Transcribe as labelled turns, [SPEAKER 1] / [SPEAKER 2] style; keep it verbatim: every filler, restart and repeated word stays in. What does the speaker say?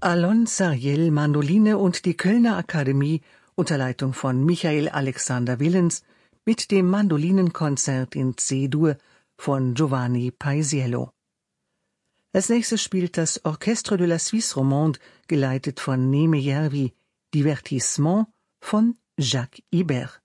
[SPEAKER 1] Alon Sariel Mandoline und die Kölner Akademie unter Leitung von Michael Alexander Willens mit dem Mandolinenkonzert in C-Dur von Giovanni Paisiello. Als nächstes spielt das Orchestre de la Suisse Romande, geleitet von Neeme Järvi, Divertissement von Jacques Ibert.